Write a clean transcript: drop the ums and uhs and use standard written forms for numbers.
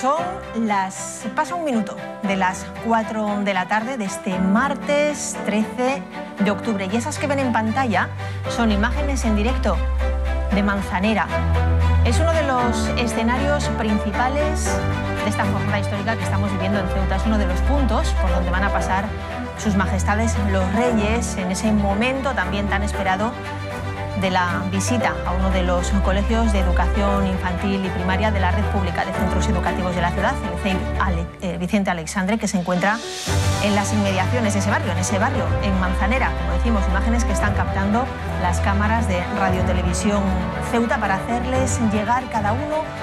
Pasa un minuto de las 4 de la tarde de este martes 13 de octubre. Y esas que ven en pantalla son imágenes en directo de Manzanera. Es uno de los escenarios principales de esta jornada histórica que estamos viviendo en Ceuta. Es uno de los puntos por donde van a pasar sus majestades los reyes en ese momento también tan esperado de la visita a uno de los colegios de educación infantil y primaria de la red pública de centros educativos de la ciudad, el CEIP Vicente Aleixandre, que se encuentra en las inmediaciones de ese barrio, en Manzanera. Como decimos, imágenes que están captando las cámaras de Radio Televisión Ceuta para hacerles llegar cada uno